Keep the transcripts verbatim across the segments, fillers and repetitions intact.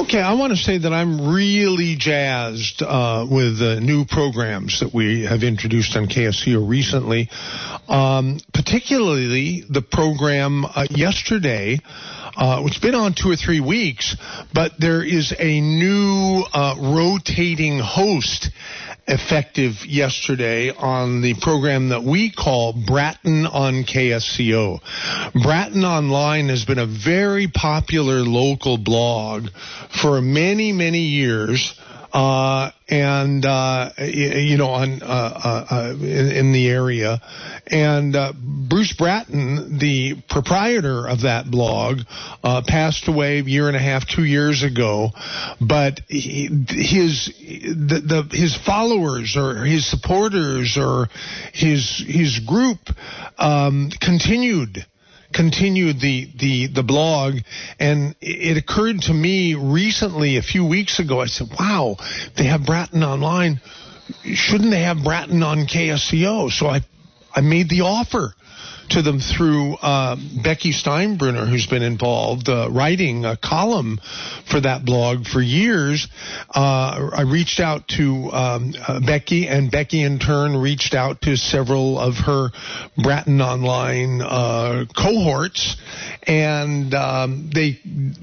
Okay, I want to say that I'm really jazzed uh, with the new programs that we have introduced on K S C O recently, um, particularly the program uh, yesterday. Uh, it's been on two or three weeks, but there is a new uh, rotating host effective yesterday on the program that we call Bratton on K S C O. Bratton Online has been a very popular local blog for many, many years. Uh, and, uh, you know, on, uh, uh, in, in the area. And, uh, Bruce Bratton, the proprietor of that blog, uh, passed away a year and a half, two years ago. But he, his, the, the, his followers or his supporters or his, his group, um, continued continued the, the, the blog, and it occurred to me recently, a few weeks ago, I said, wow, they have Bratton Online. Shouldn't they have Bratton on K S C O? So I, I made the offer to them through uh, Becky Steinbrunner, who's been involved uh, writing a column for that blog for years. Uh, I reached out to um, uh, Becky, and Becky in turn reached out to several of her Bratton Online uh, cohorts, and um, they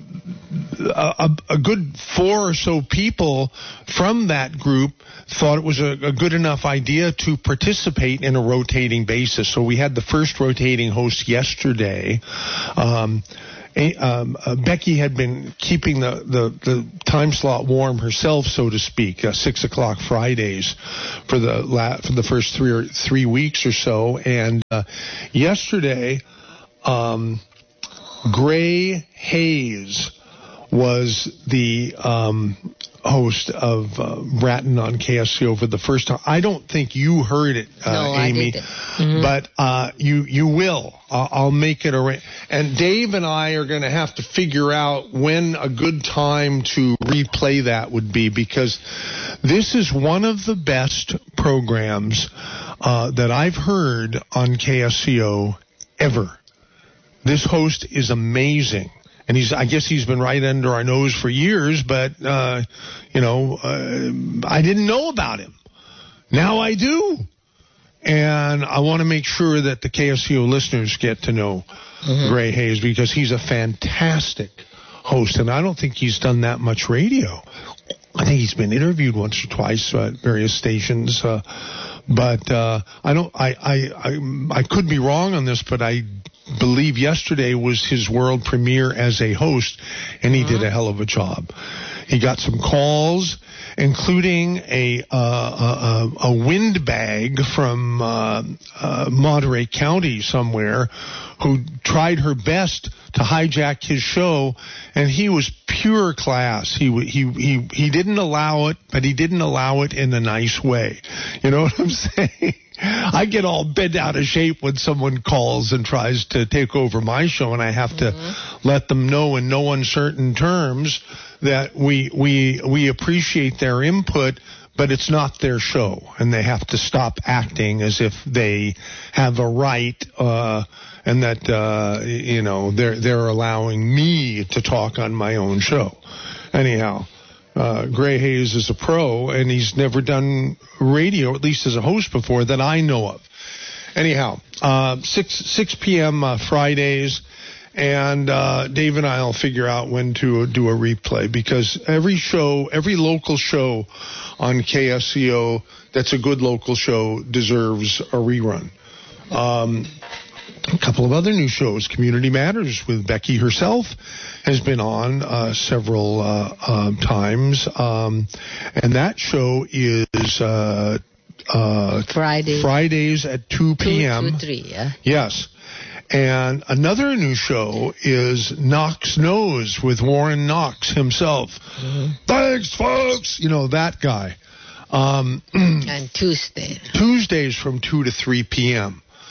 a, a good four or so people from that group thought it was a, a good enough idea to participate in a rotating basis. So we had the first rotating host yesterday. Um, a, um, uh, Becky had been keeping the, the, the time slot warm herself, so to speak, uh, six o'clock Fridays for the la- for the first three or three weeks or so. And uh, yesterday, um, Gray Hayes was the um, host of uh, Bratton on K S C O for the first time. I don't think you heard it, uh, no, Amy, I didn't. Mm-hmm. but uh, you you will. I'll, I'll make it a ra- and Dave and I are going to have to figure out when a good time to replay that would be, because this is one of the best programs uh, that I've heard on K S C O ever. This host is amazing. And he's, I guess he's been right under our nose for years, but, uh, you know, uh, I didn't know about him. Now I do. And I want to make sure that the K S C O listeners get to know mm-hmm. Gray Hayes, because he's a fantastic host. And I don't think he's done that much radio. I think he's been interviewed once or twice at various stations. Uh, but, uh, I don't, I, I, I, I could be wrong on this, but I believe yesterday was his world premiere as a host, and he uh-huh. did a hell of a job. He got some calls, including a uh, a, a windbag from uh, uh, Monterey County somewhere, who tried her best to hijack his show, and he was pure class. He he he he didn't allow it, but he didn't allow it in a nice way. You know what I'm saying? I get all bent out of shape when someone calls and tries to take over my show, and I have to mm-hmm. let them know in no uncertain terms that we we we appreciate their input, but it's not their show, and they have to stop acting as if they have a right, uh, and that uh, you know they're they're allowing me to talk on my own show. Anyhow. Uh, Gray Hayes is a pro, and he's never done radio, at least as a host before, that I know of. Anyhow, uh, six, six p.m. Uh, Fridays, and uh, Dave and I will figure out when to do a replay, because every show, every local show on K S C O that's a good local show deserves a rerun. Um, a couple of other new shows. Community Matters with Becky herself has been on uh, several uh, uh, times, um, and that show is uh, uh, Friday. Fridays at two p.m. two to three, yeah. Yes. And another new show is Knox Knows with Warren Knox himself. Mm-hmm. Thanks, folks! You know, that guy. Um, and Tuesday. Tuesdays from two to three p.m.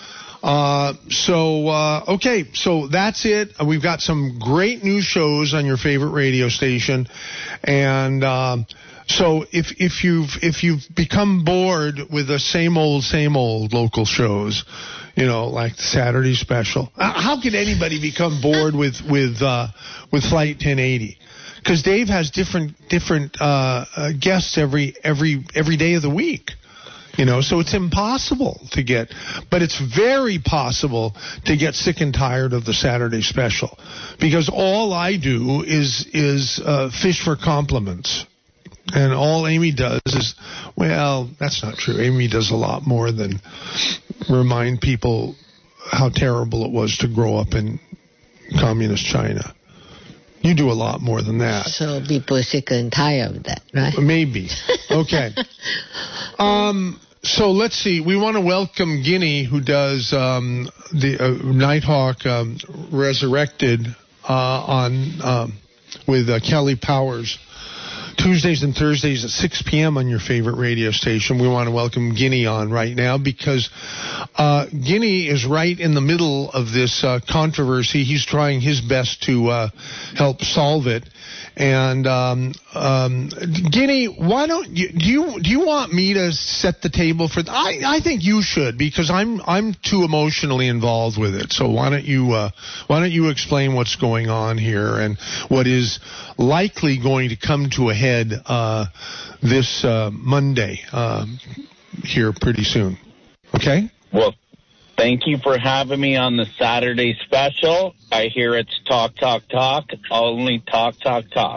Uh, so, uh, okay, so that's it. We've got some great new shows on your favorite radio station. And, um, so if, if you've, if you've become bored with the same old, same old local shows, you know, like the Saturday Special, how could anybody become bored with, with, uh, with Flight ten eighty? Because Dave has different, different, uh, uh, guests every, every, every day of the week. You know, so it's impossible to get, but it's very possible to get sick and tired of the Saturday Special, because all I do is is uh, fish for compliments, and all Amy does is, well, that's not true. Amy does a lot more than remind people how terrible it was to grow up in communist China. You do a lot more than that. So people are sick and tired of that, right? Maybe. Okay. um. So let's see. We want to welcome Guinea, who does um, the uh, Nighthawk um, Resurrected uh, on um, with uh, Kelly Powers. Tuesdays and Thursdays at six p.m. on your favorite radio station. We want to welcome Guinea on right now because uh, Guinea is right in the middle of this uh, controversy. He's trying his best to uh, help solve it. And um, um, Guinea, why don't you do you do you want me to set the table for? Th- I I think you should, because I'm I'm too emotionally involved with it. So why don't you uh, why don't you explain what's going on here and what is likely going to come to a head uh, this uh, Monday uh, here pretty soon? Okay. Well, thank you for having me on the Saturday Special. I hear it's talk, talk, talk, only talk, talk, talk.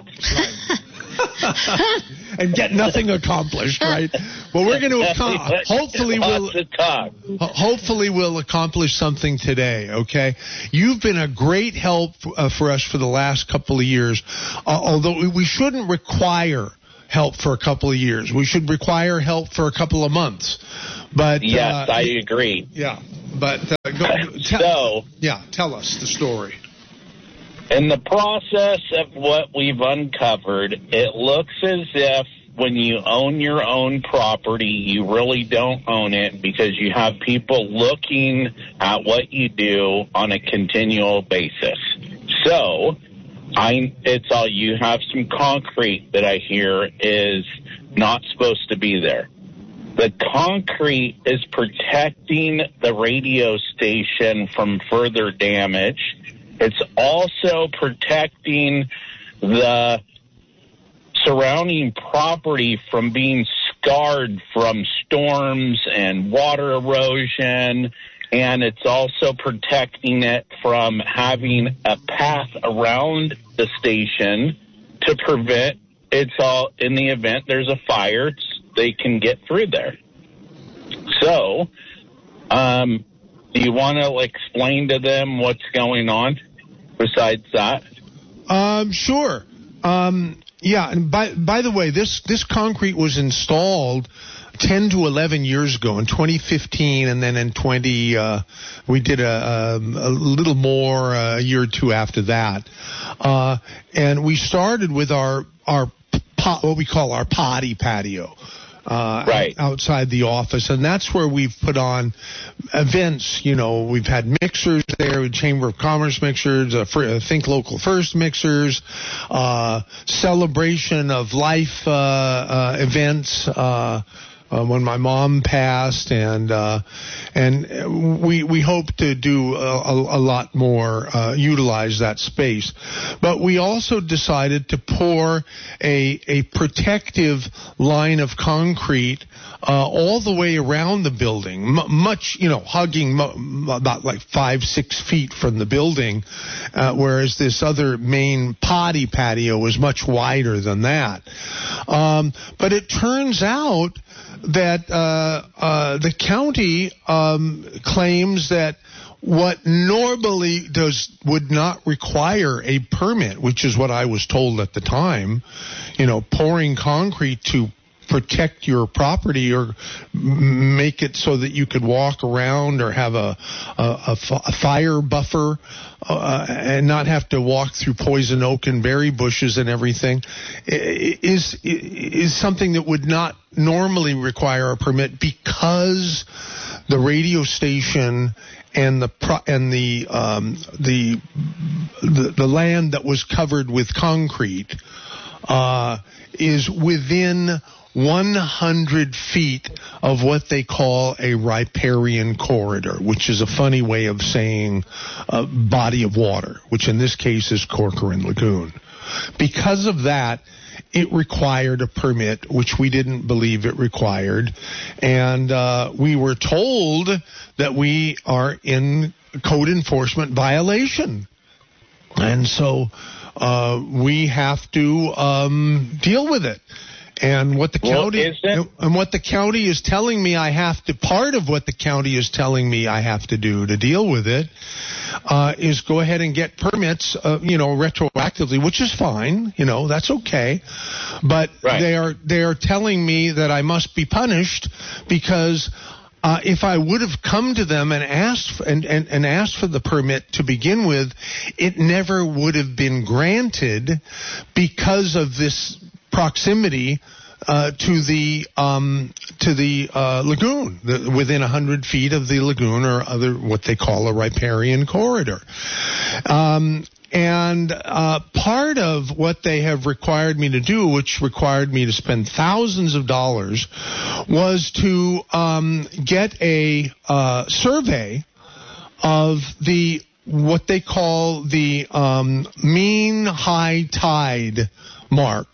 And get nothing accomplished, right? Well, we're going to ac- hopefully we'll talk. hopefully we'll accomplish something today. Okay, you've been a great help uh, for us for the last couple of years. Uh, although we shouldn't require help for a couple of years, we should require help for a couple of months. But yes, uh, I agree. Yeah, but uh, go, tell, so yeah, tell us the story. In the process of what we've uncovered, it looks as if when you own your own property, you really don't own it, because you have people looking at what you do on a continual basis. So I, it's all, you have some concrete that I hear is not supposed to be there. The concrete is protecting the radio station from further damage. It's also protecting the surrounding property from being scarred from storms and water erosion, and it's also protecting it from having a path around the station to prevent it's all in the event there's a fire, it's, they can get through there. So, um, do you want to explain to them what's going on besides that? Um, sure. Um, yeah, and by by the way, this, this concrete was installed ten to eleven years ago, in twenty fifteen, and then in twenty, uh, we did a, um, a little more uh, a year or two after that. Uh, and we started with our, our pot, what we call our potty patio. Uh, right. outside the office, and that's where we've put on events. You know, we've had mixers there, Chamber of Commerce mixers, uh, for, uh, Think Local First mixers, uh, celebration of life uh, uh, events. Uh, Uh, when my mom passed, and uh, and we we hope to do a, a, a lot more, uh, utilize that space. But we also decided to pour a a protective line of concrete uh, all the way around the building, M- much you know, hugging mo- about like five six feet from the building, uh, whereas this other main potty patio was much wider than that. Um, but it turns out that uh, uh, the county um, claims that what normally does would not require a permit, which is what I was told at the time, you know, pouring concrete to protect your property or make it so that you could walk around or have a, a, a fire buffer uh, and not have to walk through poison oak and berry bushes and everything is is something that would not normally require a permit, because the radio station and the pro- and the, um, the the the land that was covered with concrete uh, is within one hundred feet of what they call a riparian corridor, which is a funny way of saying a body of water, which in this case is Corcoran Lagoon. Because of that, it required a permit, which we didn't believe it required. And uh, we were told that we are in code enforcement violation. And so uh, we have to um, deal with it. And what the well, county and what the county is telling me I have to, part of what the county is telling me I have to do to deal with it uh, is go ahead and get permits, uh, you know, retroactively, which is fine, you know, that's okay. But right. they are they are telling me that I must be punished because uh, if I would have come to them and asked and, and, and asked for the permit to begin with, it never would have been granted because of this proximity uh, to the um, to the uh, lagoon, the, within one hundred feet of the lagoon or other what they call a riparian corridor. Um, and uh, part of what they have required me to do, which required me to spend thousands of dollars, was to um, get a uh, survey of the what they call the um, mean high tide mark.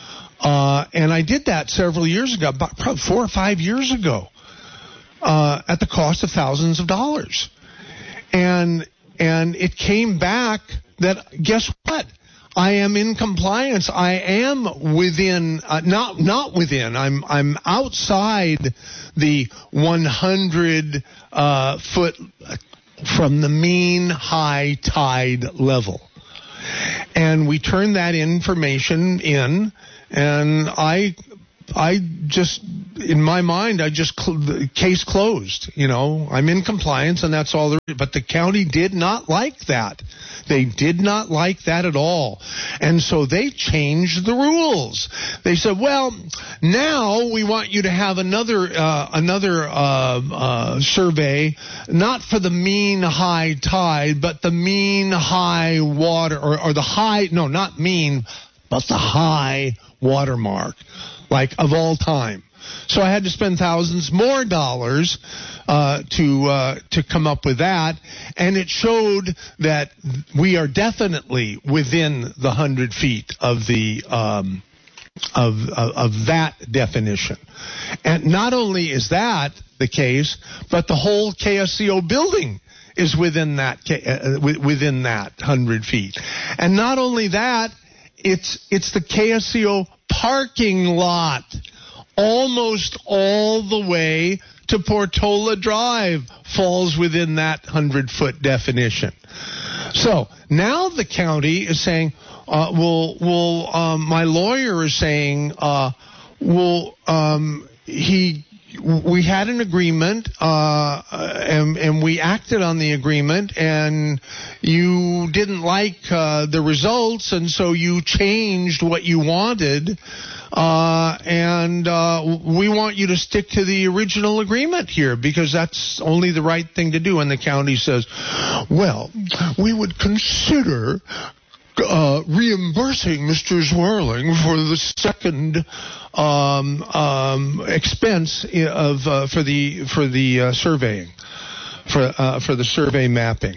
Uh, and I did that several years ago, about probably four or five years ago, uh, at the cost of thousands of dollars. And, and it came back that, guess what? I am in compliance. I am within, uh, not, not within, I'm, I'm outside the one hundred, uh, foot from the mean high tide level. And we turned that information in. And I, I just, in my mind, I just, cl- the case closed. You know, I'm in compliance and that's all there is. But the county did not like that. They did not like that at all. And so they changed the rules. They said, well, now we want you to have another, uh, another, uh, uh, survey, not for the mean high tide, but the mean high water, or, or the high, no, not mean, but the high watermark, like of all time. So I had to spend thousands more dollars uh, to uh, to come up with that, and it showed that we are definitely within the hundred feet of the um, of, of of that definition. And not only is that the case, but the whole K S C O building is within that uh, within that hundred feet. And not only that. It's it's the K S C O parking lot, almost all the way to Portola Drive falls within that hundred-foot definition. So now the county is saying, uh, well, well, um, my lawyer is saying, uh, well, um, he. We had an agreement, uh, and, and we acted on the agreement, and you didn't like uh, the results, and so you changed what you wanted, uh, and uh, we want you to stick to the original agreement here, because that's only the right thing to do. And the county says, well, we would consider Uh, reimbursing Mister Zwerling for the second um, um, expense of uh, for the for the uh, surveying, for uh, for the survey mapping.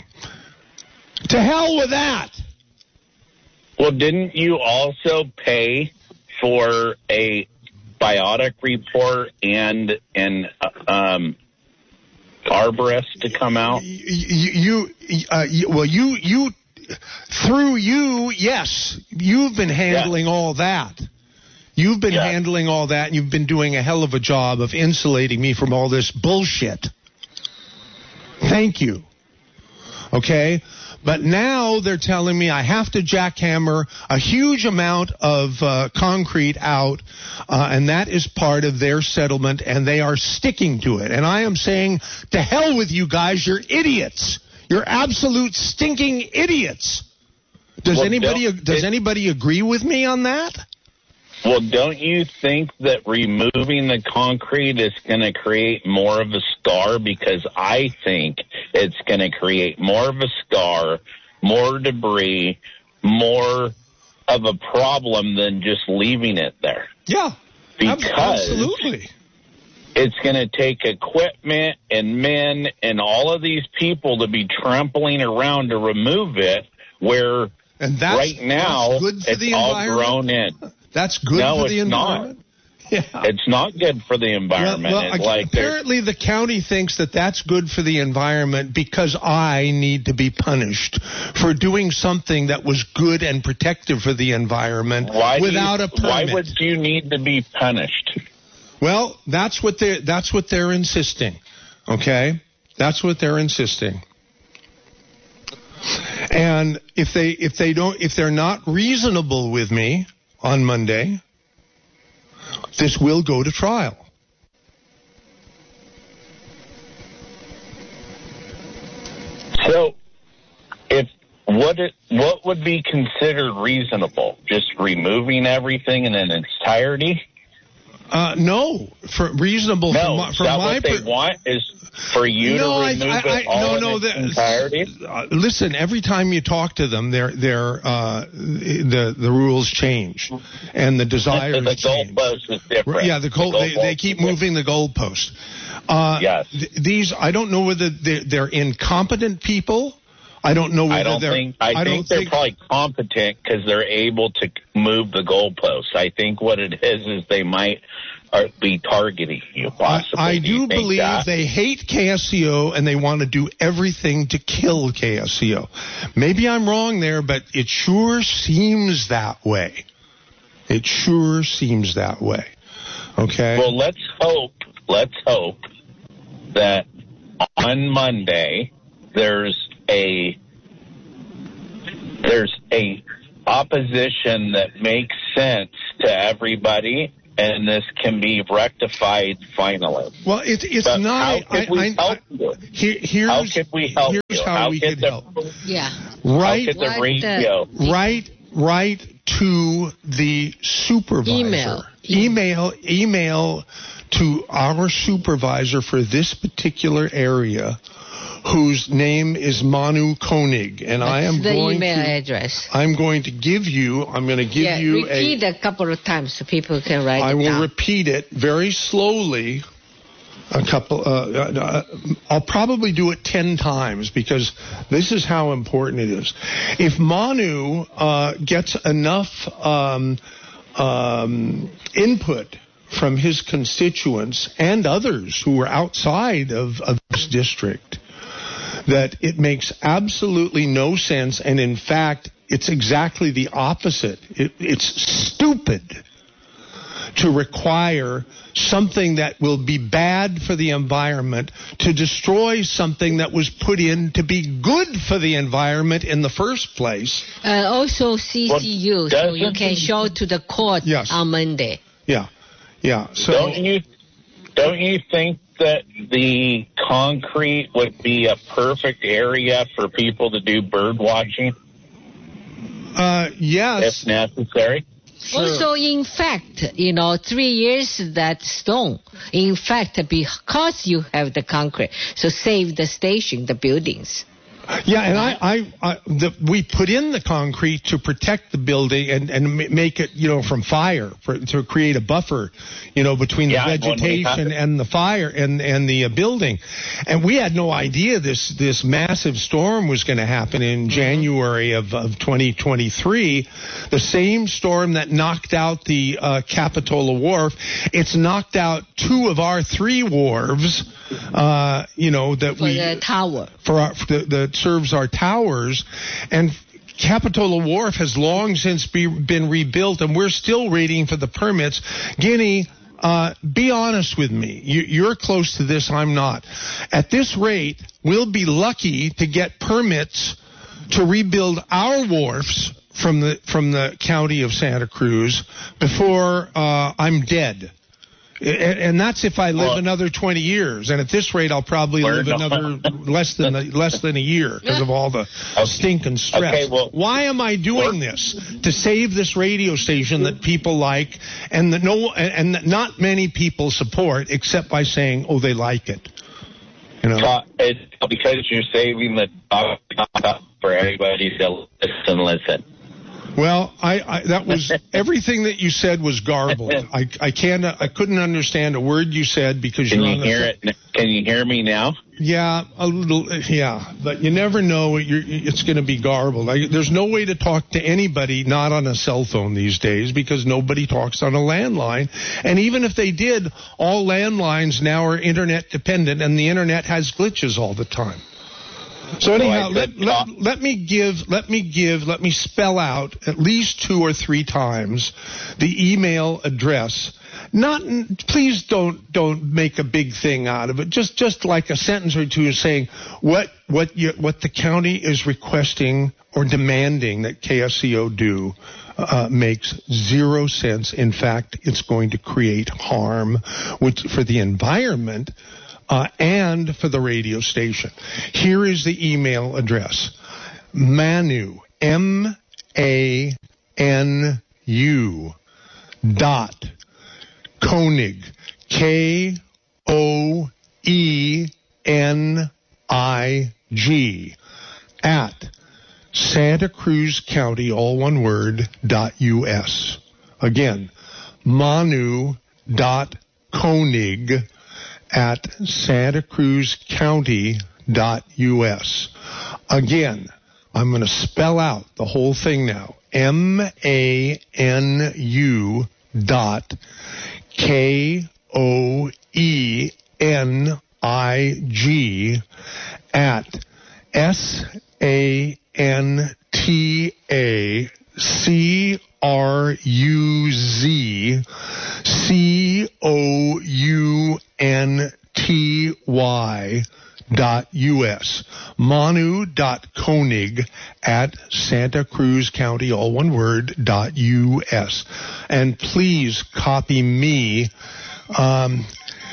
To hell with that! Well, didn't you also pay for a biotic report and an um, arborist to come out? You, you, uh, you well, you you. Through you, yes, you've been handling yeah. all that. You've been yeah. handling all that, and you've been doing a hell of a job of insulating me from all this bullshit. Thank you. Okay? But now they're telling me I have to jackhammer a huge amount of uh, concrete out, uh, and that is part of their settlement, and they are sticking to it. And I am saying, to hell with you guys, you're idiots. You're absolute stinking idiots. Does well, anybody no, does it, anybody agree with me on that? Well, don't you think that removing the concrete is going to create more of a scar? Because I think it's going to create more of a scar, more debris, more of a problem than just leaving it there. Yeah, because absolutely. It's going to take equipment and men and all of these people to be trampling around to remove it, where and that's, right now that's good for it's the all grown in. That's good no, for the it's environment? Not. Yeah. It's not good for the environment. Well, well, it's like apparently the county thinks that that's good for the environment because I need to be punished for doing something that was good and protective for the environment why without you, a permit. Why would you need to be punished? Well, that's what they that's what they're insisting. Okay? That's what they're insisting. And if they if they don't if they're not reasonable with me on Monday, this will go to trial. So, if what it, what would be considered reasonable? Just removing everything in its entirety? Uh, no, for reasonable. No, from my, is from that my what they per- want? Is for you no, to remove I, I, it all no, no, in its the, entirety? Uh, listen, every time you talk to them, they're, they're, uh, the the rules change, and the desires the change. goalpost is different. Yeah, the, goal, the they, they keep moving the goalpost. Uh, yes. Th- these, I don't know whether they're, they're incompetent people. I don't know whether I don't they're. think. I, I think don't they're think, probably competent because they're able to move the goalposts. I think what it is is they might are, be targeting you. Possibly. I, I do, do believe that? they hate K S C O and they want to do everything to kill K S C O. Maybe I'm wrong there, but it sure seems that way. It sure seems that way. Okay. Well, let's hope. Let's hope that on Monday there's a there's a opposition that makes sense to everybody, and this can be rectified finally. Well, it, it's but not. How could I, we I, help I, you? Here, here's, how could we help here's you? how, how we could could the, help. Yeah. Right. How could the What radio? the- Right. Right to the supervisor. Email. Email. Email to our supervisor for this particular area, whose name is Manu Koenig, and That's I am the going email to. address. I'm going to give you. I'm going to give yeah, you repeat a. a couple of times so people can write I it will down. repeat it very slowly. A couple. Uh, uh, I'll probably do it ten times because this is how important it is. If Manu uh, gets enough um, um, input from his constituents and others who are outside of, of this district, that it makes absolutely no sense, and in fact, it's exactly the opposite. It, it's stupid to require something that will be bad for the environment to destroy something that was put in to be good for the environment in the first place. Uh, also C C U, Well, so you doesn't- can show to the court Yes. on Monday. Yeah, yeah. So Don't you don't you think that the concrete would be a perfect area for people to do bird watching uh, yes. if necessary? Sure. Also, in fact, you know, three years that stone. In fact, because you have the concrete, so save the station, the buildings. Yeah, and I, I, I the, we put in the concrete to protect the building and, and ma- make it, you know, from fire, for, to create a buffer, you know, between Yeah, the when we have vegetation it. and the fire and, and the uh, building. And we had no idea this, this massive storm was going to happen in January of, of twenty twenty-three. The same storm that knocked out the uh, Capitola Wharf. It's knocked out two of our three wharves, uh, you know, that For we... the tower. For our, for the, that serves our towers, and Capitola Wharf has long since be, been rebuilt, and we're still waiting for the permits. Guinea, uh, be honest with me. You, you're close to this, I'm not. At this rate, we'll be lucky to get permits to rebuild our wharfs from the from the county of Santa Cruz before uh, I'm dead. And, and that's if I live Well, another twenty years. And at this rate, I'll probably We're live not- another less than a, less than a year because of all the stink and stress. Okay, well- Why am I doing this? To save this radio station that people like and that no and, and that not many people support, except by saying, "Oh, they like it." You know. Uh, it's because you're saving the top for everybody to listen, listen. Well, I, I that was everything that you said was garbled. I I can't I couldn't understand a word you said because Can you're you on the hear it? Can you hear me now? Yeah, a little. Yeah, but you never know. You're, it's going to be garbled. I, there's no way to talk to anybody not on a cell phone these days because nobody talks on a landline. And even if they did, all landlines now are internet dependent, and the internet has glitches all the time. So anyhow, let, let, let me give, let me give, let me spell out at least two or three times the email address. Not, please don't don't make a big thing out of it. Just just like a sentence or two saying what what you, what the county is requesting or demanding that K S C O do uh, makes zero sense. In fact, it's going to create harm, which for the environment. Uh, and for the radio station. Here is the email address. Manu, M A N U dot Koenig, K O E N I G, at Santa Cruz County, all one word, dot U S. Again, Manu dot Koenig at Santa Cruz County dot U S. Again, I'm going to spell out the whole thing now. M A N U dot K O E N I G at S A N T A C R U Z C O U N T Y dot U S. Manu dot Koenig at Santa Cruz County, all one word, dot U S. And please copy me. Um,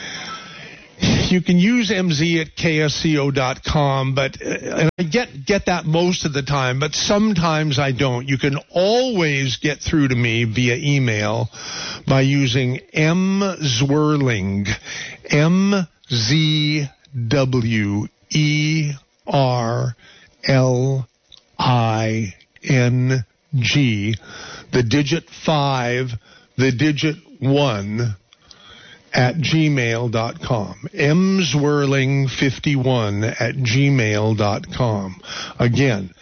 You can use M Z at K S C O dot com, but uh, and I get get that most of the time, but sometimes I don't. You can always get through to me via email by using M Zwirling, M Z W E R L I N G, the digit five, the digit one, at gmail dot com. mzwirling fifty-one at gmail dot com. Again,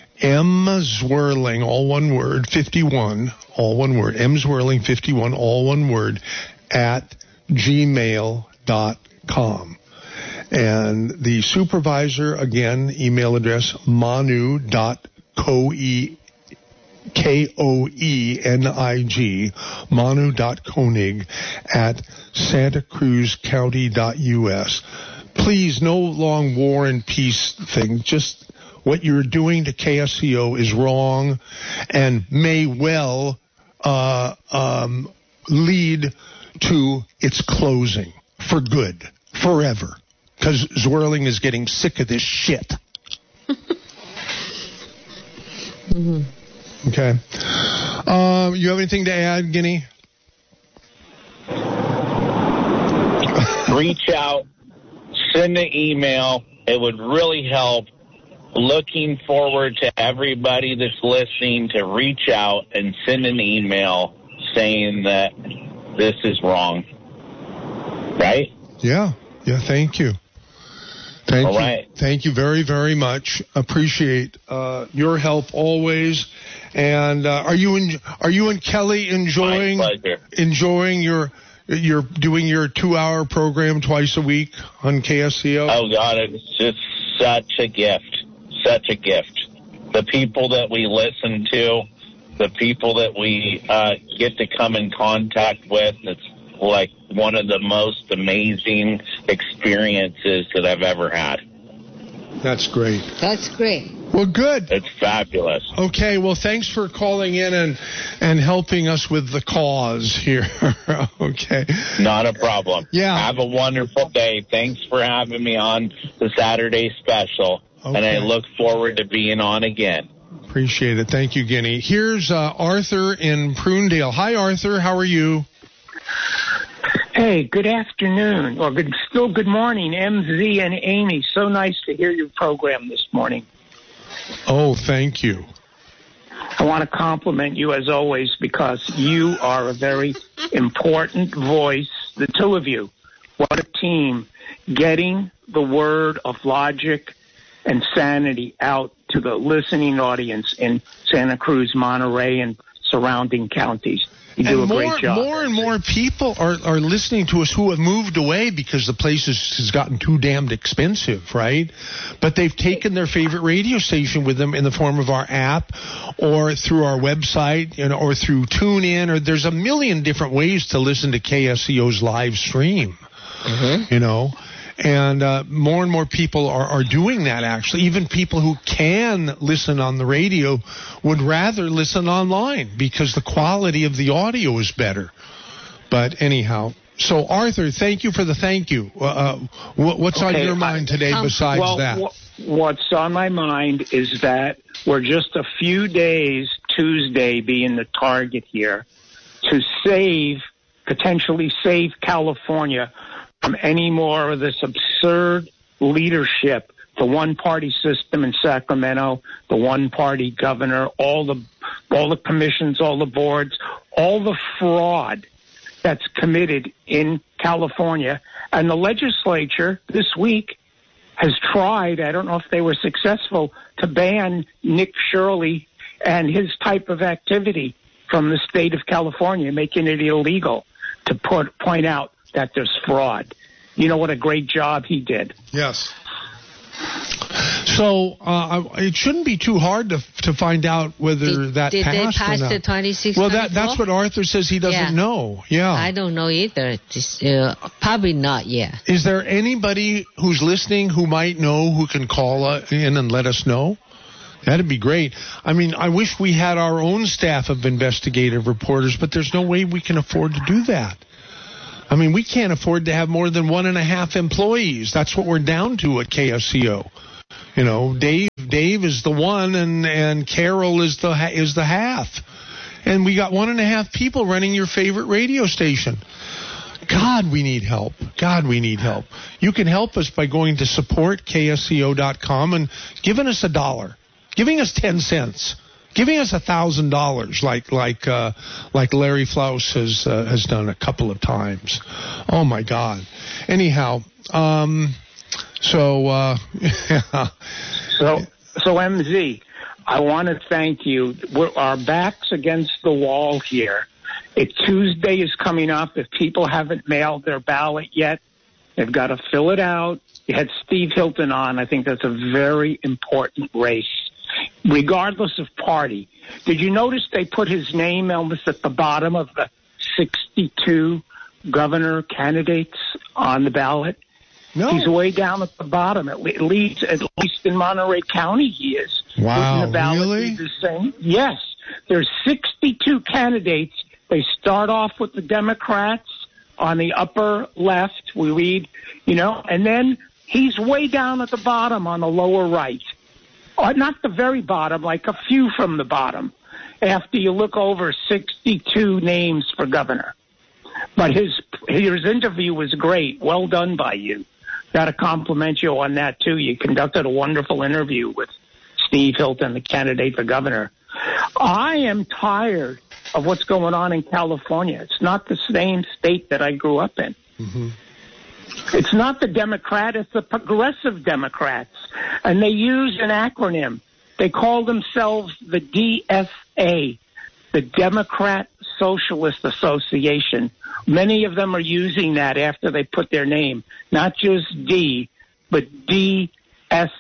mzwirling, all one word, fifty-one, all one word, mzwirling fifty-one, all one word, at gmail dot com. And the supervisor, again, email address, manu dot koe K O E N I G, Manu dot Koenig at Santa Cruz County dot U S. Please, no long war and peace thing. Just what you're doing to K S C O is wrong and may well uh, um, lead to its closing for good, forever. Because Zwirling is getting sick of this shit. Mm-hmm. Okay. Um, you have anything to add, Guinea? Reach out, send an email. It would really help. Looking forward to everybody that's listening to reach out and send an email saying that this is wrong. Right? Yeah. Yeah, thank you. Thank All you. right. Thank you very, very much. Appreciate uh, your help always. And uh, are you in, are you and Kelly enjoying My pleasure. enjoying your you're doing your two hour program twice a week on K S C O? Oh God, it's just such a gift, such a gift. The people that we listen to, the people that we uh, get to come in contact with, it's like one of the most amazing experiences that I've ever had. That's great. That's great. Well, good. It's fabulous. Okay, well, thanks for calling in and, and helping us with the cause here. Okay. Not a problem. Yeah. Have a wonderful day. Thanks for having me on the Saturday special, Okay. and I look forward to being on again. Appreciate it. Thank you, Guinea. Here's uh, Arthur in Prunedale. Hi, Arthur. How are you? Hey, good afternoon, or good, still good morning, M Z and Amy. So nice to hear your program this morning. Oh, thank you. I want to compliment you as always because you are a very important voice, the two of you. What a team, getting the word of logic and sanity out to the listening audience in Santa Cruz, Monterey, and surrounding counties. You do and a more, great job. More and more people are, are listening to us who have moved away because the place has, has gotten too damned expensive, right? But they've taken their favorite radio station with them in the form of our app or through our website, you know, or through TuneIn, or there's a million different ways to listen to K S C O's live stream, mm-hmm. you know. And uh, more and more people are, are doing that, actually. Even people who can listen on the radio would rather listen online because the quality of the audio is better. But anyhow, so Arthur, thank you for the thank you. Uh, what's okay, on your mind today I, besides well, that? W- what's on my mind is that we're just a few days, Tuesday being the target here, to save, potentially save California from any more of this absurd leadership, the one-party system in Sacramento, the one-party governor, all the all the commissions, all the boards, all the fraud that's committed in California. And the legislature this week has tried, I don't know if they were successful, to ban Nick Shirley and his type of activity from the state of California, making it illegal to put point out that there's fraud. You know what a great job he did. Yes. So uh, it shouldn't be too hard to to find out whether did, that did passed they pass or not. the twenty-six Well, that that's what Arthur says he doesn't yeah. know. Yeah. I don't know either. Just, uh, probably not yet. Is there anybody who's listening who might know who can call uh, in and let us know? That'd be great. I mean, I wish we had our own staff of investigative reporters, but there's no way we can afford to do that. I mean, we can't afford to have more than one and a half employees. That's what we're down to at K S C O. You know, Dave Dave is the one, and, and Carol is the is the half, and we got one and a half people running your favorite radio station. God, we need help. God, we need help. You can help us by going to support K S C O dot com and giving us a dollar, giving us ten cents. Giving us a thousand dollars, like like uh, like Larry Flaus has uh, has done a couple of times. Oh my God! Anyhow, um, so uh, yeah. so so M Z, I want to thank you. We're, our backs against the wall here. It Tuesday is coming up. If people haven't mailed their ballot yet, they've got to fill it out. You had Steve Hilton on. I think that's a very important race, regardless of party. Did you notice they put his name almost at the bottom of the sixty-two governor candidates on the ballot? No. He's way down at the bottom. At least, at least in Monterey County, he is. Wow, the ballot really? The same. Yes, there's sixty-two candidates. They start off with the Democrats on the upper left. We read, you know, and then he's way down at the bottom on the lower right. Or not the very bottom, like a few from the bottom, after you look over sixty-two names for governor. But his his interview was great. Well done by you. Got to compliment you on that, too. You conducted a wonderful interview with Steve Hilton, the candidate for governor. I am tired of what's going on in California. It's not the same state that I grew up in. Mm-hmm. It's not the Democrat, it's the Progressive Democrats. And they use an acronym. They call themselves the D S A, the Democrat Socialist Association. Many of them are using that after they put their name. Not just D, but D S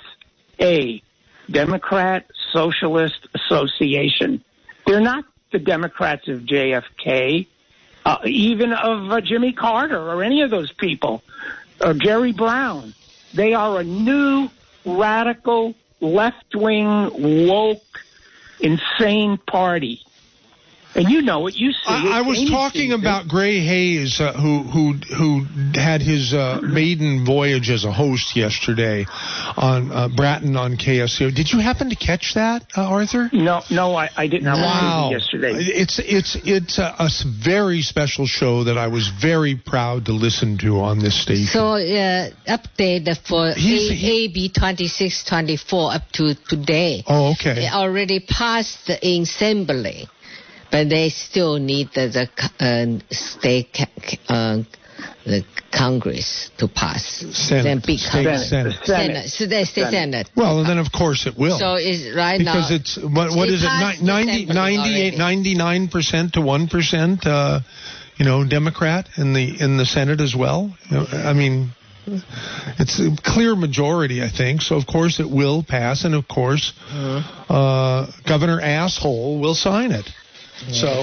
A, Democrat Socialist Association. They're not the Democrats of J F K, uh, even of uh, Jimmy Carter or any of those people, or Jerry Brown. They are a new radical left-wing, woke, insane party. And you know it. You see I, it. I was Amy talking about Gray Hayes, uh, who who who had his uh, maiden voyage as a host yesterday on uh, Bratton on K S C O. Did you happen to catch that, uh, Arthur? No, no, I, I didn't. Wow. Yesterday. It's it's it's a, a very special show that I was very proud to listen to on this station. So uh, update for He's- he- A B twenty-six twenty-four up to today. Oh, okay. It already passed in assembly, but they still need the, the uh, state ca- uh, the Congress to pass. Senate, Then big state Congress. Senate. Senate. So they say Senate. Well, and then of course it will. So it's right because now. it's what what it is it passed Ni- ninety, assembly ninety-eight, already. ninety-nine percent to one percent uh you know Democrat in the in the Senate as well. You know, I mean, it's a clear majority, I think. So of course it will pass, and of course uh Governor Asshole will sign it. So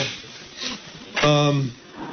um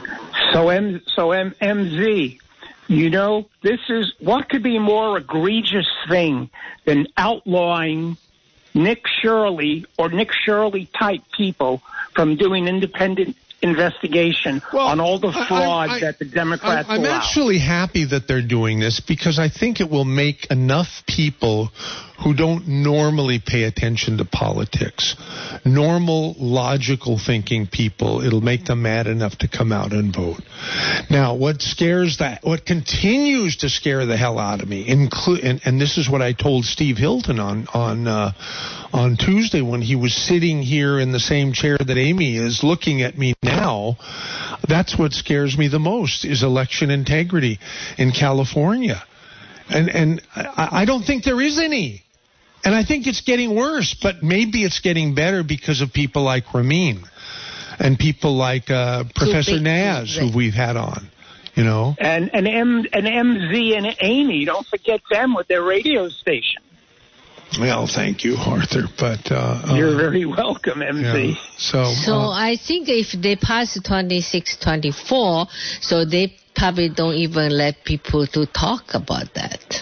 So M, so M, MZ, you know, this is what could be a more egregious thing than outlawing Nick Shirley or Nick Shirley type people from doing independent investigation Well, on all the I- fraud I- I- that the Democrats I'm, I'm allow. actually happy that they're doing this because I think it will make enough people who don't normally pay attention to politics, normal, logical thinking people, it'll make them mad enough to come out and vote. Now, what scares that, what continues to scare the hell out of me, inclu- and, and this is what I told Steve Hilton on on uh, on Tuesday when he was sitting here in the same chair that Amy is, looking at me now. That's what scares me the most is election integrity in California. And and I, I don't think there is any. And I think it's getting worse, but maybe it's getting better because of people like Ramin and people like uh, Professor big, Naz, right. who we've had on, you know. And and M and M Z and Amy, don't forget them with their radio station. Well, thank you, Arthur. But uh, You're uh, very welcome, M Z. yeah. So, So uh, I think if they pass twenty-six twenty-four, so they probably don't even let people to talk about that.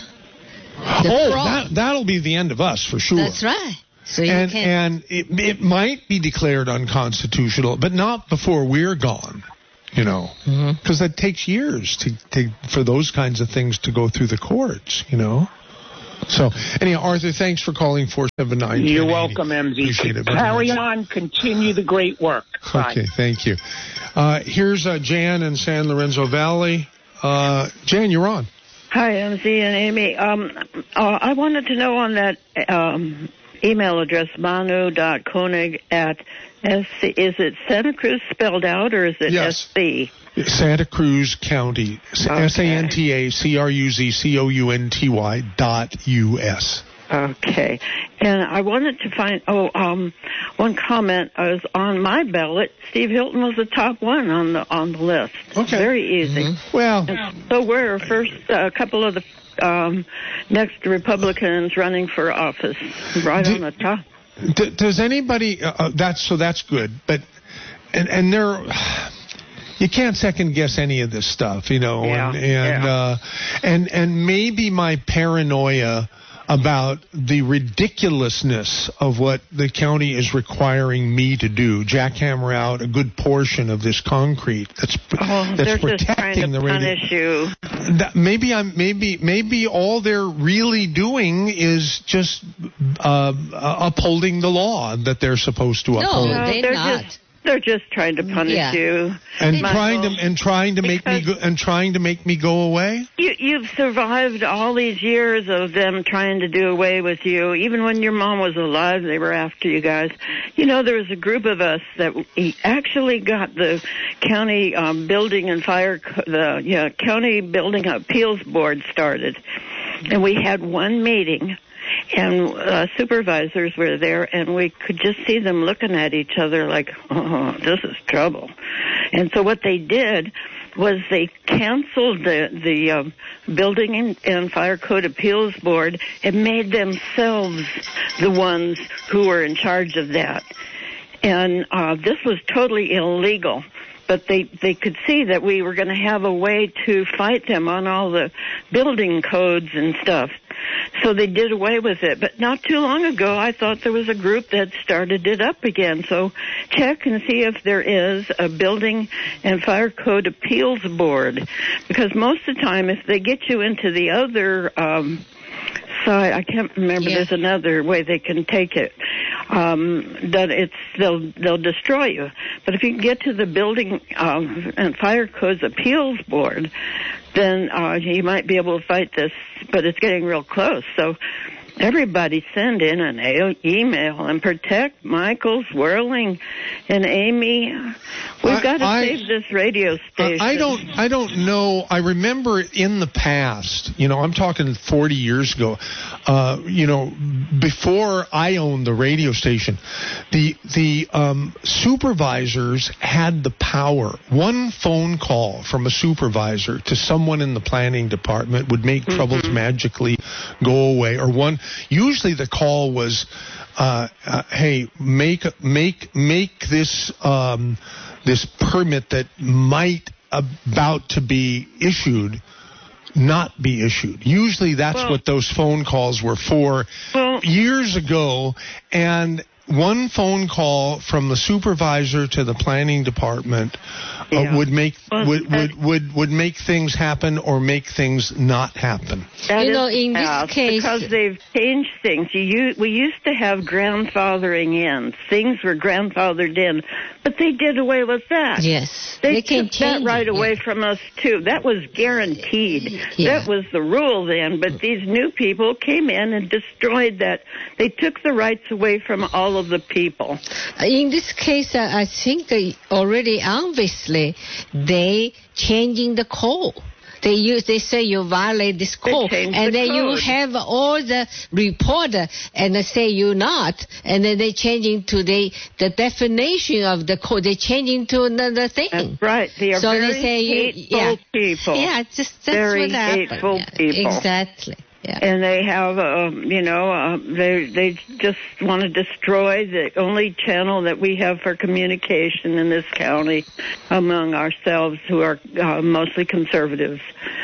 The oh, fraud. that that'll be the end of us for sure. That's right. So you and can and it, it might be declared unconstitutional, but not before we're gone. You know, because that takes years to, to for those kinds of things to go through the courts. You know. So, anyhow, Arthur, thanks for calling four seven nine. You're welcome, M Z. Appreciate it very Carry much. on. Continue the great work. Bye. Okay, thank you. Uh, here's uh, Jan in San Lorenzo Valley. Uh, Jan, you're on. Hi, M Z and Amy. Um, uh, I wanted to know on that um, email address, manu dot koenig at S C, is it Santa Cruz spelled out or is it Yes. S C? Santa Cruz County, Okay. S A N T A C R U Z C O U N T Y dot U S. Okay. And I wanted to find, oh, um, one comment. I was on my ballot. Steve Hilton was the top one on the on the list. Okay. Very easy. Well, And so we're first, a uh, couple of the um, next Republicans running for office, right Do- on the top. D- does anybody? Uh, uh, that's so. That's good. But and and there, you can't second guess any of this stuff, you know. Yeah, and and, yeah. uh, and and maybe my paranoia about the ridiculousness of what the county is requiring me to do, jackhammer out a good portion of this concrete that's Oh, that's they're protecting just trying to the radio. punish you. That maybe I'm maybe maybe all they're really doing is just uh, uh, upholding the law that they're supposed to No, uphold, No, they're they're not. just they're just trying to punish Yeah. you. and Michael, trying to and trying to make me because- go, and trying to make me go away. You, you've survived all these years of them trying to do away with you. Even when your mom was alive, they were after you guys. You know, there was a group of us that we actually got the county um, building and fire, co- the yeah, county building appeals board started. And we had one meeting, and uh, supervisors were there, and we could just see them looking at each other like, oh, this is trouble. And so what they did was they canceled the the um, Building and, and Fire Code Appeals Board and made themselves the ones who were in charge of that. And uh, this was totally illegal. But they, they could see that we were going to have a way to fight them on all the building codes and stuff. So they did away with it. But not too long ago, I thought there was a group that started it up again. So check and see if there is a Building and Fire Code Appeals Board. Because most of the time, if they get you into the other um, side, I can't remember, yeah. there's another way they can take it, um, that it's they'll they'll destroy you. But if you can get to the Building um, and Fire Codes Appeals Board, then uh, you might be able to fight this, but it's getting real close. So everybody send in an a- email and protect Michael Swirling and Amy. We've I, got to I, save this radio station. I don't. I don't know. I remember in the past. You know, I'm talking forty years ago. Uh, you know, before I owned the radio station, the the um, supervisors had the power. One phone call from a supervisor to someone in the planning department would make mm-hmm. troubles magically go away. Or one. Usually the call was, uh, uh, "Hey, make make make this." Um, this permit that might about to be issued not be issued. Usually that's well, what those phone calls were for well, years ago, and one phone call from the supervisor to the planning department uh, yeah. would make well, would, would would would make things happen or make things not happen. That you know, is in this case, because they've changed things. You, you, we used to have grandfathering in. Things were grandfathered in, but they did away with that. Yes, they, they can took that change right it, away yeah. from us too. That was guaranteed. Yeah. That was the rule then. But these new people came in and destroyed that. They took the rights away from all of the people. In this case, uh, I think uh, already obviously they changing the code. They use. They say you violate this code, and the then code. you have all the reporter, and they say you're not, and then they changing to the the definition of the code. They changing to another thing. That's right. They are so very they say you, hateful yeah. people. Yeah, just that's very what happened. hateful yeah. people. Exactly. Yeah. And they have, uh, you know, uh, they they just want to destroy the only channel that we have for communication in this county among ourselves, who are uh, mostly conservatives.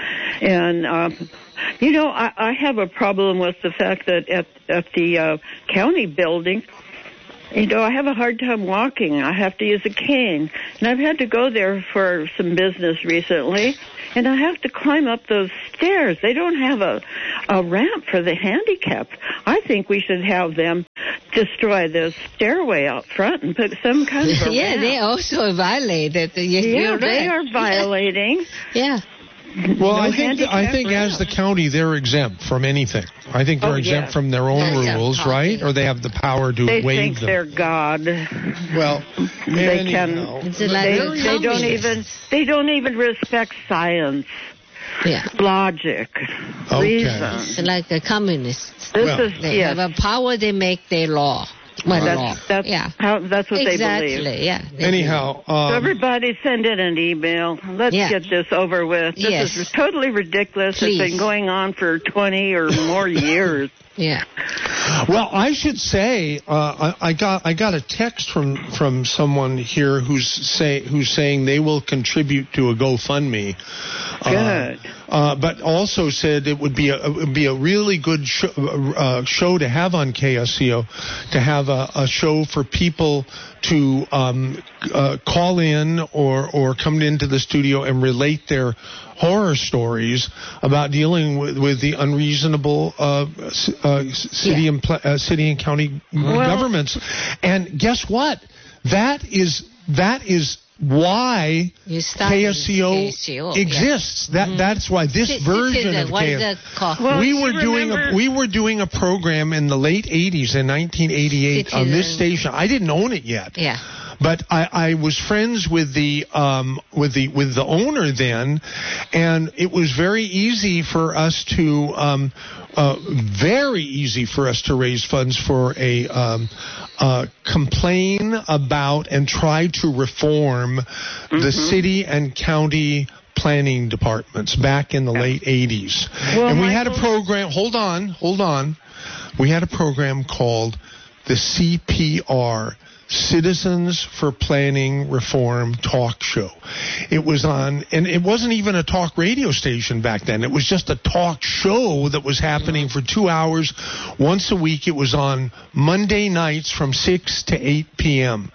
And, um, you know, I, I have a problem with the fact that at, at the uh, county building, you know, I have a hard time walking. I have to use a cane. And I've had to go there for some business recently, and I have to climb up those stairs. They don't have a, a ramp for the handicapped. I think we should have them destroy the stairway out front and put some kind of a yeah, ramp. they also violated. Yes, Yeah, you're they right. are violating. Yeah. Well, No I think I handicap think as the ramp. county, they're exempt from anything. I think they're Oh, exempt yeah. from their own Yeah, yeah. rules, right? Or they have the power to They waive think them. they're God. Well, They anyhow. can. It's like They, they're they don't communists. even. They don't even respect science, Yeah. logic, Okay. reason. It's like the communists. This Well, is They yes. have a power. They make their law. Well, law. That's, that's yeah. how. That's what Exactly. they believe. Yeah. They Anyhow, So um, everybody send in an email. Let's Yeah. get this over with. This Yes. is totally ridiculous. Please. It's been going on for twenty or more years. Yeah. well, I should say uh, I, I got I got a text from, from someone here who's say who's saying they will contribute to a GoFundMe. Uh, Good. Uh, but also said it would be a it would be a really good sh- uh, show to have on K S C O, to have a, a show for people to um, uh, call in or or come into the studio and relate their horror stories about dealing with, with the unreasonable uh, uh, city Yeah. and pl- uh, city and county governments. And guess what? That is that is why You started K S C O, K S C O, exists. yeah. That Mhm. that's why this This- version this is of a, what K is S it called? Well, we you were doing a remember- we were doing a program in the late eighties, in nineteen eighty-eight, on this Citizen. station. I didn't own it yet. Yeah. But I, I was friends with the um, with the with the owner then, and it was very easy for us to um, uh, very easy for us to raise funds for a um, uh, complain about and try to reform Mm-hmm. the city and county planning departments back in the late eighties. Well, and we had a Michael- program. Hold on, hold on. We had a program called the C P R. Citizens for Planning Reform talk show. It was on, and it wasn't even a talk radio station back then. It was just a talk show that was happening for two hours once a week. It was on Monday nights from six to eight p.m.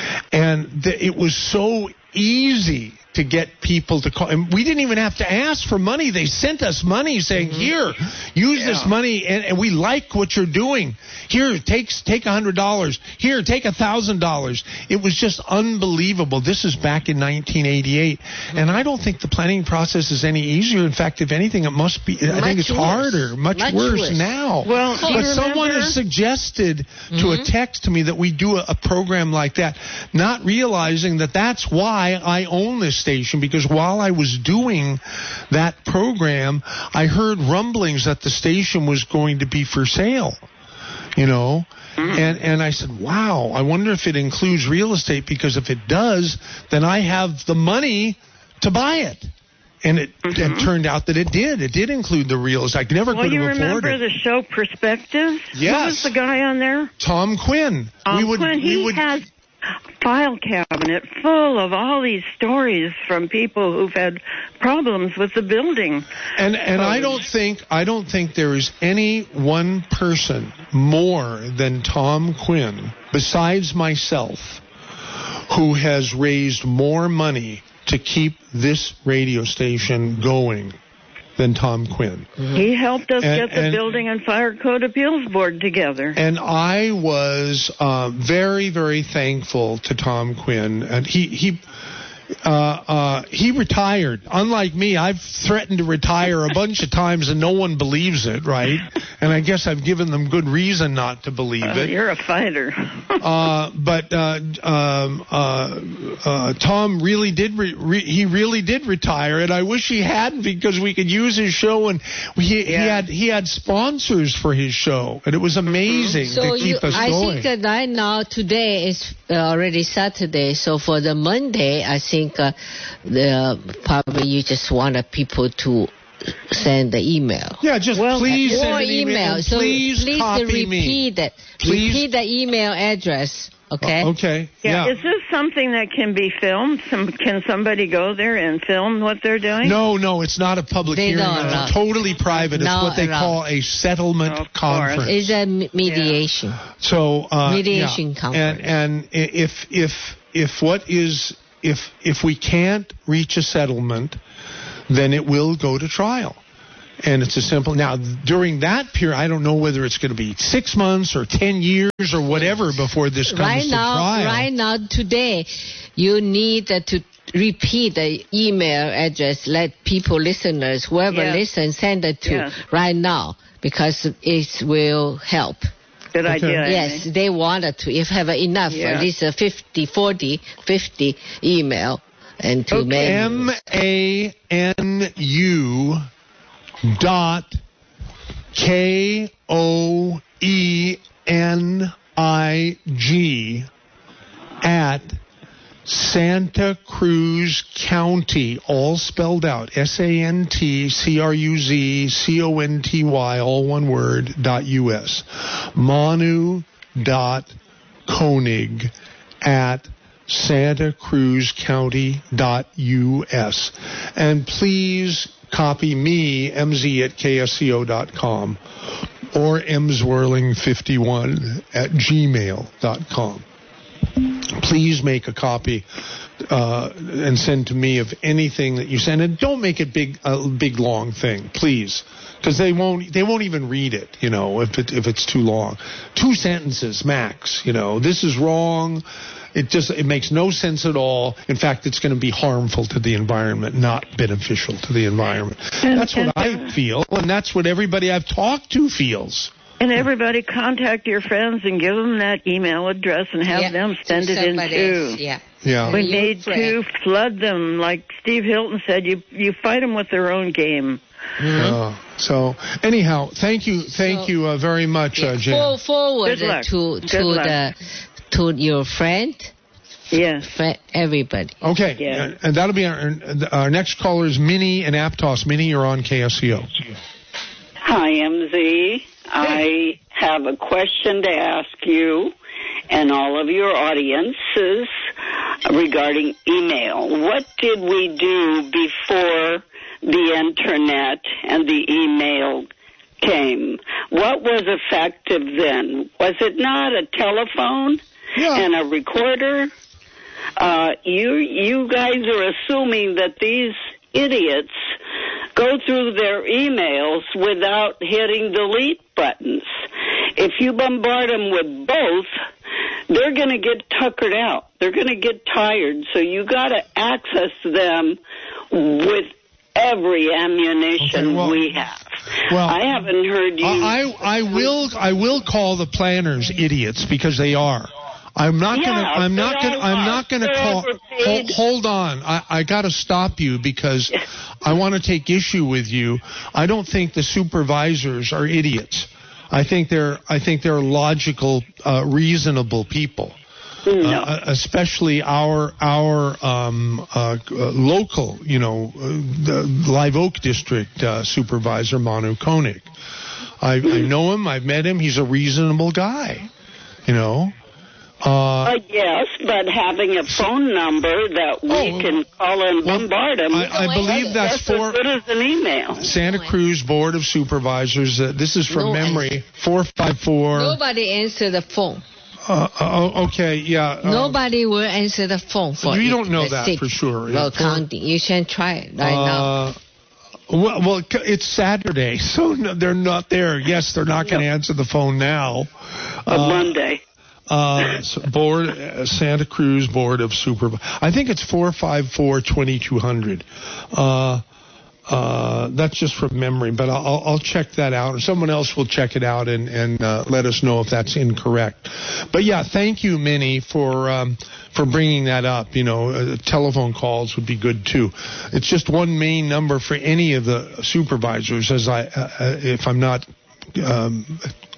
And the, it was so easy to get people to call. And we didn't even have to ask for money. They sent us money saying, mm-hmm. here, use yeah. this money, and, and we like what you're doing. Here, take, take one hundred dollars. Here, take one thousand dollars. It was just unbelievable. This is back in nineteen eighty-eight. Mm-hmm. And I don't think the planning process is any easier. In fact, if anything, it must be, I much think it's worse. harder, much, much worse, worse now. Well, but someone has suggested mm-hmm. to a text to me that we do a, a program like that, not realizing that that's why I own this station, because while I was doing that program, I heard rumblings that the station was going to be for sale, you know, mm. and and I said, wow, I wonder if it includes real estate, because if it does, then I have the money to buy it. And it, mm-hmm. it turned out that it did. It did include the real estate. I never well, could have afforded it. Well, you remember the show Perspectives? Yes. Who was the guy on there? Tom Quinn. Tom we would, Quinn. He we would, has file cabinet full of all these stories from people who've had problems with the building. And and I don't think I don't think there is any one person more than Tom Quinn, besides myself, who has raised more money to keep this radio station going than Tom Quinn. Mm-hmm. He helped us and, get the and, Building and Fire Code Appeals Board together. And I was uh, very, very thankful to Tom Quinn. And he he uh, uh, he retired. Unlike me, I've threatened to retire a bunch of times and no one believes it, right? And I guess I've given them good reason not to believe uh, it. You're a fighter. uh, but uh, um, uh, uh, Tom really did. Re- re- he really did retire, and I wish he hadn't, because we could use his show, and he, yeah. he had he had sponsors for his show, and it was amazing so to keep you, us I going. think that right now today is already Saturday, so for the Monday, I think uh, the probably you just want people to send the email. Yeah, just well, please send or an email. email. So please, please copy repeat me. That. Please. Repeat the email address. Okay. Uh, okay. Yeah. yeah. Is this something that can be filmed? Some, can somebody go there and film what they're doing? No, no, it's not a public they hearing. Don't it's totally private. It's no, what they no. call a settlement of conference. It's a mediation. Yeah. So uh, mediation yeah. conference. And and if if if what is if if we can't reach a settlement, then it will go to trial. And it's a simple. Now, during that period, I don't know whether it's going to be six months or ten years or whatever before this comes right to now, trial. Right now, today, you need uh, to repeat the email address. Let people, listeners, whoever yeah. listens, send it to yeah. right now, because it will help. Good okay. idea. Yes, Amy. they wanted to. If have enough, yeah. at least a fifty, forty, fifty email, and to okay. make M A N U dot K O E N I G at Santa Cruz County, all spelled out, S A N T C R U Z C O N T Y, all one word, dot U S. Manu dot Koenig at Santa Cruz County dot U S. And please copy me, M Z at K S C O dot com, or mswirling fifty-one at gmail dot com. Please make a copy uh, and send to me of anything that you send, and don't make it big, a big long thing, please, because they won't they won't even read it. You know, if it if it's too long, two sentences max. You know, this is wrong. It just it makes no sense at all. In fact, it's going to be harmful to the environment, not beneficial to the environment. And, that's what and, I feel, and that's what everybody I've talked to feels. And everybody contact your friends and give them that email address and have yeah, them send it in too. Else, yeah. Yeah. We need to flood them, like Steve Hilton said. You you fight them with their own game. Mm-hmm. Uh, so anyhow, thank you, thank so, you uh, very much, yeah, uh, Jan. Forward to Good to luck. the to your friend. Yes. Friend, everybody. Okay. Yeah. And that'll be our our next caller is Minnie in Aptos. Minnie, you're on K S C O. Hi, M Z. I have a question to ask you, and all of your audiences regarding email. What did we do before the internet and the email came? What was effective then? Was it not a telephone yeah. and a recorder? Uh, you you guys are assuming that these idiots go through their emails without hitting delete buttons. If you bombard them with both, they're going to get tuckered out. They're going to get tired. So you got to access them with every ammunition okay, well, we have. Well, I haven't heard you. I I will I will call the planners idiots because they are. I'm not yeah, gonna. I'm not gonna. I'm not gonna they're call. Hold, hold on. I, I got to stop you because I want to take issue with you. I don't think the supervisors are idiots. I think they're. I think they're logical, uh, reasonable people. No. Uh, especially our our um, uh, local, you know, uh, the Live Oak District uh, supervisor Manu Koenig. I, I know him. I've met him. He's a reasonable guy. You know. Uh, uh, yes, but having a phone number that we oh, can call and well, bombard them, I, I believe that's, that's for as good as an email. Santa Cruz Board of Supervisors. Uh, this is from No memory. Four five four. Nobody answer the phone. Uh, uh, okay, yeah. Uh, Nobody will answer the phone for you it. don't know The that sick. for sure. Well, Yeah. counting. You can try it right uh, now. Well, well, it's Saturday, so no, they're not there. Yes, they're not going to answer the phone now. A Uh, Monday. Uh, board, uh, Santa Cruz Board of Supervisors. I think it's four five four, two two zero zero. Uh, uh, that's just from memory, but I'll, I'll check that out. Someone else will check it out and, and uh, let us know if that's incorrect. But yeah, thank you, Minnie, for um, for bringing that up. You know, uh, telephone calls would be good too. It's just one main number for any of the supervisors. As I, uh, if I'm not, um,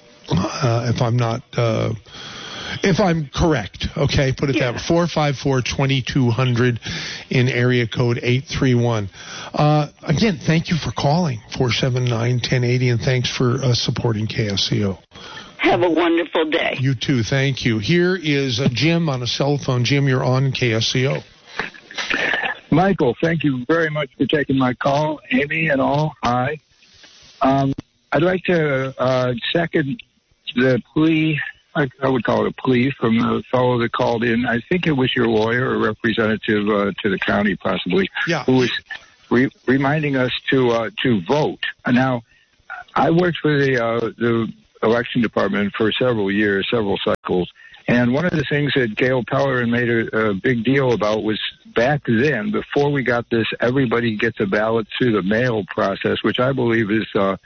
uh, if I'm not. Uh, If I'm correct, okay, put it yeah. that way. four five four, two two zero zero in area code eight three one. Uh, again, thank you for calling four seven nine, one zero eight zero, and thanks for uh, supporting K S C O. Have a wonderful day. You too, thank you. Here is uh, Jim on a cell phone. Jim, you're on K S C O. Michael, thank you very much for taking my call. Amy and all, hi. Um, I'd like to uh, second the plea. I, I would call it a plea from the fellow that called in. I think it was your lawyer or representative uh, to the county, possibly, yeah. who was re- reminding us to uh, to vote. Now, I worked for the uh, the election department for several years, several cycles, and one of the things that Gail Pellerin made a, a big deal about was back then, before we got this, everybody gets a ballot through the mail process, which I believe is uh,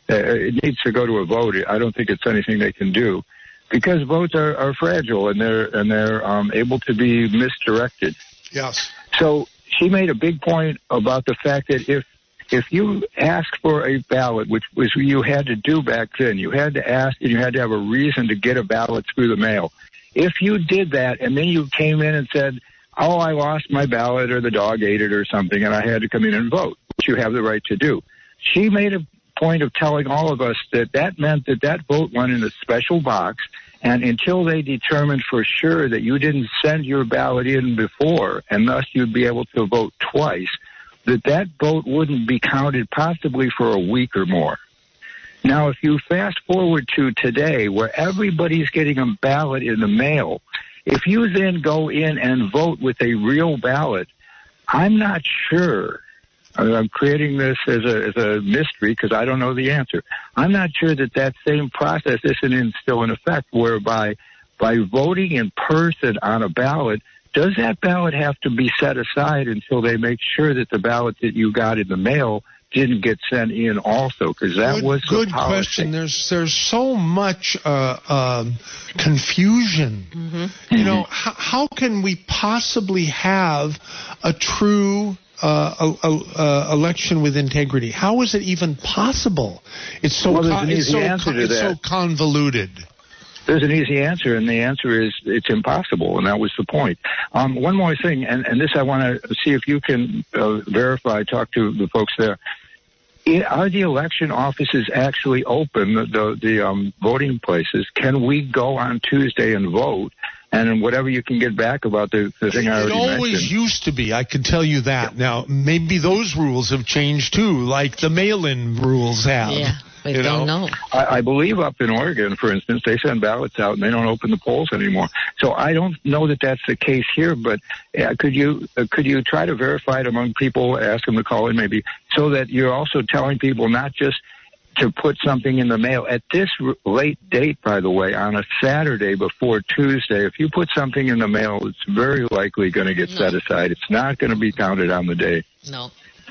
it needs to go to a vote. I don't think it's anything they can do. Because votes are, are fragile and they're and they're um, able to be misdirected. Yes. So she made a big point about the fact that if if you ask for a ballot, which was you had to do back then, you had to ask and you had to have a reason to get a ballot through the mail. If you did that and then you came in and said, "Oh, I lost my ballot," or the dog ate it or something, and I had to come in and vote, which you have the right to do. She made a point of telling all of us that that meant that that vote went in a special box, and until they determined for sure that you didn't send your ballot in before, and thus you'd be able to vote twice, that that vote wouldn't be counted possibly for a week or more. Now, if you fast forward to today, where everybody's getting a ballot in the mail, if you then go in and vote with a real ballot, I'm not sure. I'm creating this as a as a mystery because I don't know the answer. I'm not sure that that same process isn't in, still in effect, whereby by voting in person on a ballot, does that ballot have to be set aside until they make sure that the ballot that you got in the mail didn't get sent in also? Because that good, was the good policy. question. There's there's so much uh, um, confusion. Mm-hmm. You know, how, how can we possibly have a true Uh, a, a, a election with integrity? How is it even possible? It's so well, con- an it's, easy so, answer con- to it's that. so convoluted. There's an easy answer, and the answer is it's impossible, and that was the point. Um, one more thing, and, and this I want to see if you can uh, verify, talk to the folks there. Are the election offices actually open, the, the, the um, voting places? Can we go on Tuesday and vote? and whatever you can get back about the, the thing I already mentioned. It always mentioned. used to be, I can tell you that. Now, maybe those rules have changed too, like the mail-in rules have. Yeah, we you don't know. know. I, I believe up in Oregon, for instance, they send ballots out and they don't open the polls anymore. So I don't know that that's the case here, but uh, could you uh, could you try to verify it among people, ask them to call in maybe, so that you're also telling people not just to put something in the mail at this r- late date, by the way, on a Saturday before Tuesday. If you put something in the mail, it's very likely going to get No. set aside. It's not going to be counted on the day. No.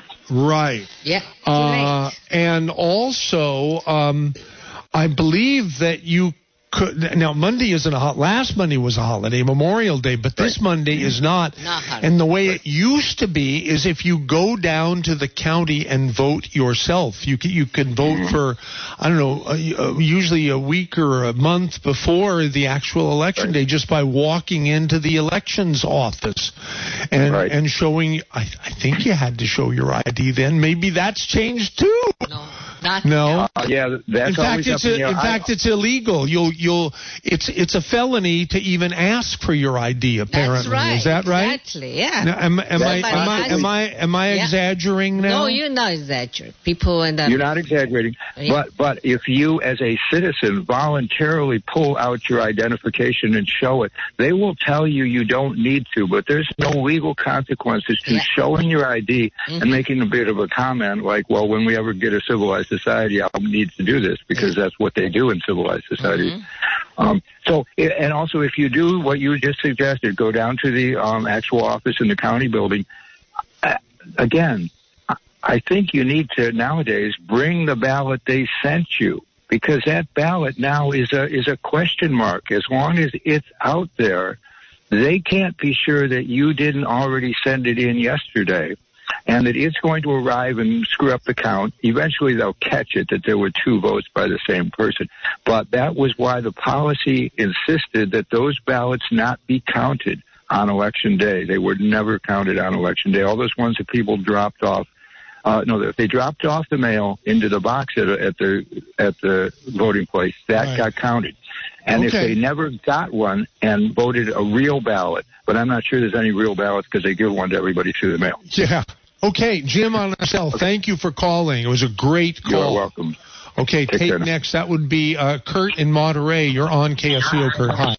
Right. Yeah. Uh, and also, um, I believe that you could. Now, Monday isn't a hot. Last Monday was a holiday, Memorial Day, but this Right. Monday is not. Not holiday. And the way it used to be is if you go down to the county and vote yourself, you can, you can vote Mm-hmm. for, I don't know, uh, usually a week or a month before the actual election Right. day, just by walking into the elections office and Right. and showing. I, I think you had to show your I D then. Maybe that's changed too. No. Not No. Uh, yeah, that's in fact, always it's up in a, the air. in I- fact it's illegal. You'll you'll it's it's a felony to even ask for your I D. Apparently, That's right. is that right? Exactly. Yeah. Now, am, am, I, That's am I am I am I Yeah. exaggerating now? No, you're not exaggerating. People end up. You're not exaggerating, Yeah. but but if you, as a citizen, voluntarily pull out your identification and show it, they will tell you you don't need to, but there's no legal consequences to Yeah. showing your I D Mhm. and making a bit of a comment like, well, when we ever get a civilized society, I'll need to do this because that's what they do in civilized societies. Mm-hmm. Um, so, and also if you do what you just suggested, go down to the um, actual office in the county building, uh, again, I think you need to nowadays bring the ballot they sent you, because that ballot now is a is a question mark. As long as it's out there, they can't be sure that you didn't already send it in yesterday, and that it's going to arrive and screw up the count. Eventually they'll catch it that there were two votes by the same person. But that was why the policy insisted that those ballots not be counted on election day. They were never counted on election day. All those ones that people dropped off, uh, no, if they dropped off the mail into the box at, at the at the voting place, that Right. got counted. And if Okay. they never got one and voted a real ballot, but I'm not sure there's any real ballots because they give one to everybody through the mail. Yeah. Okay, Jim on the cell. Thank you for calling. It was a great call. You're welcome. Okay, Take take care now. next. That would be uh, Kurt in Monterey. You're on K S C O, Kurt. Hi.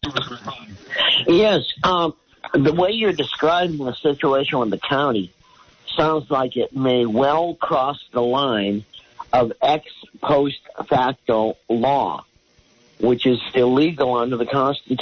Yes, um, the way you're describing the situation with the county sounds like it may well cross the line of ex post facto law, which is illegal under the Constitution.